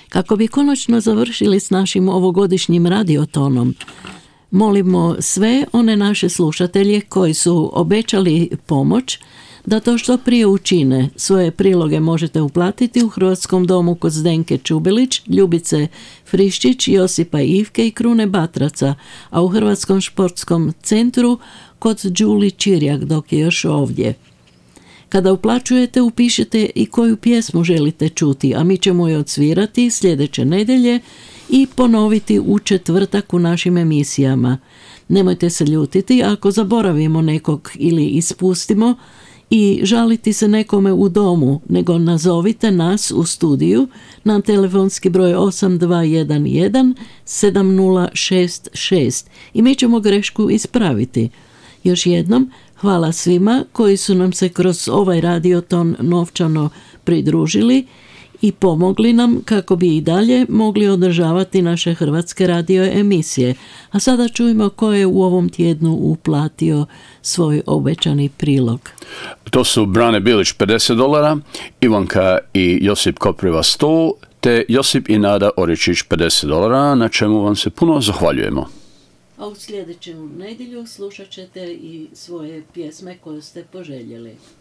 Kako bi konačno završili s našim ovogodišnjim radiotonom, molimo sve one naše slušatelje koji su obećali pomoć da to što prije učine. Svoje priloge možete uplatiti u Hrvatskom domu kod Zdenke Čubelić, Ljubice Friščić, Josipa Ivke i Krune Batraca, a u Hrvatskom športskom centru kod Đuli Čirjak dok je još ovdje. Kada uplaćujete, upišite i koju pjesmu želite čuti, a mi ćemo je odsvirati sljedeće nedjelje i ponoviti u četvrtak u našim emisijama. Nemojte se ljutiti ako zaboravimo nekog ili ispustimo i žaliti se nekome u domu, nego nazovite nas u studiju na telefonski broj 8211 7066 i mi ćemo grešku ispraviti. Još jednom, hvala svima koji su nam se kroz ovaj radioton novčano pridružili i pomogli nam kako bi i dalje mogli održavati naše hrvatske radio emisije. A sada čujemo ko je u ovom tjednu uplatio svoj obećani prilog. To su Brane Bilić $50, Ivanka i Josip Kopriva 100, te Josip i Nada Oričić $50, na čemu vam se puno zahvaljujemo. A u sljedeću nedjelju slušat ćete i svoje pjesme koje ste poželjeli.